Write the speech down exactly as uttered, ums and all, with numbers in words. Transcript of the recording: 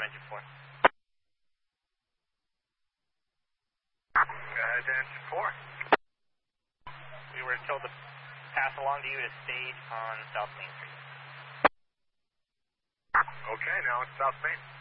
engine four. Go ahead to engine four. We were told to pass along to you to stage on South Main Street. Okay, now it's South Main.